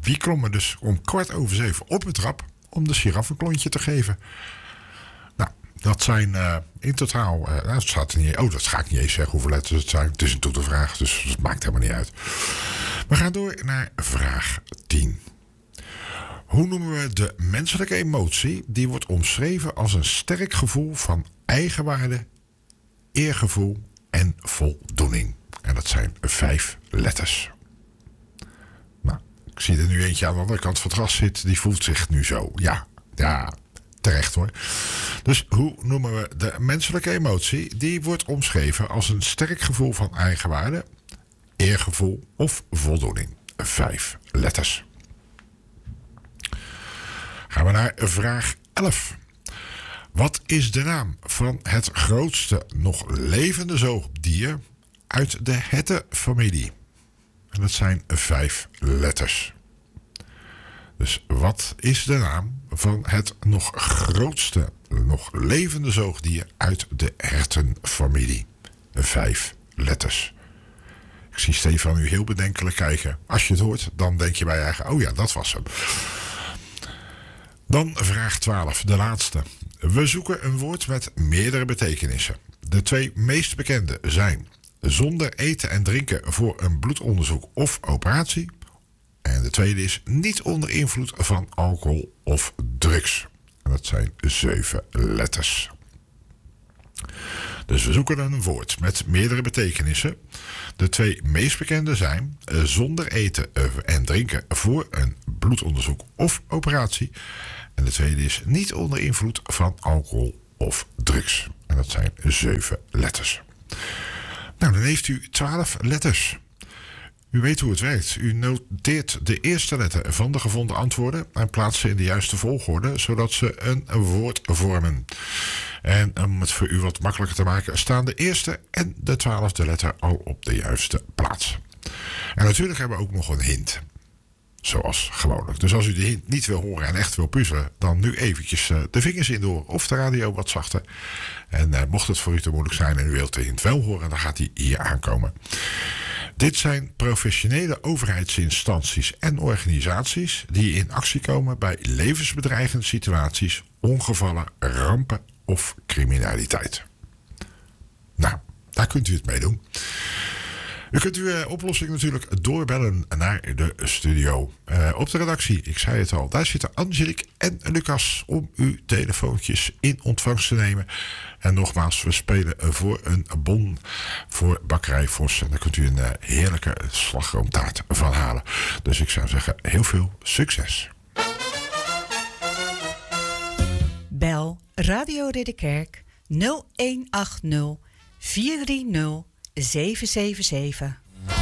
die klommen dus om 6:15 op het trap om de giraf een klontje te geven. Nou, dat zijn in totaal... dat staat er niet... Oh, dat ga ik niet eens zeggen hoeveel letters het zijn. Het is een toetervraag, dus dat maakt helemaal niet uit. We gaan door naar vraag 10. Hoe noemen we de menselijke emotie die wordt omschreven als een sterk gevoel van eigenwaarde, eergevoel en voldoening? En dat zijn 5 letters. Nou, ik zie er nu eentje aan de andere kant van het gras zit. Die voelt zich nu zo. Ja, terecht hoor. Dus hoe noemen we de menselijke emotie die wordt omschreven als een sterk gevoel van eigenwaarde, eergevoel of voldoening? 5 letters. Gaan we naar vraag 11. Wat is de naam van het grootste nog levende zoogdier uit de hertenfamilie? En dat zijn 5 letters. Dus wat is de naam van het nog grootste nog levende zoogdier uit de hertenfamilie? 5 letters. Ik zie Stefan nu heel bedenkelijk kijken. Als je het hoort, dan denk je bij je eigen... Oh ja, dat was hem. Dan vraag 12, de laatste. We zoeken een woord met meerdere betekenissen. De 2 meest bekende zijn zonder eten en drinken voor een bloedonderzoek of operatie. En de tweede is niet onder invloed van alcohol of drugs. En dat zijn 7 letters. Dus we zoeken een woord met meerdere betekenissen. De 2 meest bekende zijn zonder eten en drinken voor een bloedonderzoek of operatie. En de tweede is niet onder invloed van alcohol of drugs. En dat zijn 7 letters. Nou, dan heeft u 12 letters. U weet hoe het werkt. U noteert de eerste letter van de gevonden antwoorden en plaatst ze in de juiste volgorde, zodat ze een woord vormen. En om het voor u wat makkelijker te maken, staan de eerste en de 12e letter al op de juiste plaats. En natuurlijk hebben we ook nog een hint. Zoals gewoonlijk. Dus als u de hint niet wil horen en echt wil puzzelen, dan nu eventjes de vingers in door of de radio wat zachter. En mocht het voor u te moeilijk zijn en u wilt de hint wel horen, dan gaat hij hier aankomen. Dit zijn professionele overheidsinstanties en organisaties die in actie komen bij levensbedreigende situaties, ongevallen, rampen of criminaliteit. Nou, daar kunt u het mee doen. U kunt uw oplossing natuurlijk doorbellen naar de studio. Op de redactie, ik zei het al, daar zitten Angelique en Lucas om uw telefoontjes in ontvangst te nemen. En nogmaals, we spelen voor een bon voor Bakkerij Vos. En daar kunt u een heerlijke slagroomtaart van halen. Dus ik zou zeggen, heel veel succes. Bel Radio Ridderkerk 0180 430 777.